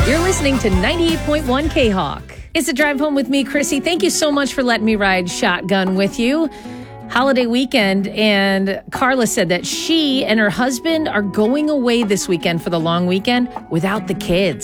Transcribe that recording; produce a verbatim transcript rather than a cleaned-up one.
You're listening to ninety-eight point one K-Hawk. It's a drive home with me, Chrissy. Thank you so much for letting me ride shotgun with you. Holiday weekend, and Carla said that she and her husband are going away this weekend for the long weekend without the kids.